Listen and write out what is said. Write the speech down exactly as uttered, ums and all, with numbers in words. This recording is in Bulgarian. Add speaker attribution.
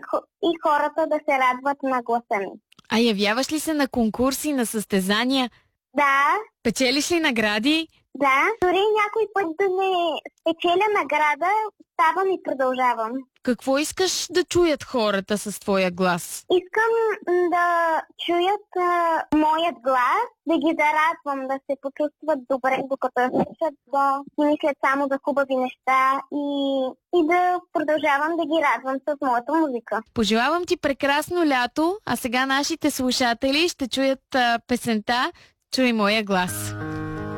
Speaker 1: хо- и хората да се радват на гласа ми.
Speaker 2: А явяваш ли се на конкурси, на състезания?
Speaker 1: Да,
Speaker 2: Печелиш ли награди?
Speaker 1: да. Дори някой път да не спечеля награда, ставам и продължавам.
Speaker 2: Какво искаш да чуят хората с твоя глас?
Speaker 1: Искам м, да чуят а, моят глас, да ги зарадвам, да се почувстват добре, докато я слушат, да си мислят само за хубави неща и, и да продължавам да ги радвам с моята музика.
Speaker 2: Пожелавам ти прекрасно лято, а сега нашите слушатели ще чуят а, песента "Чуй моя глас".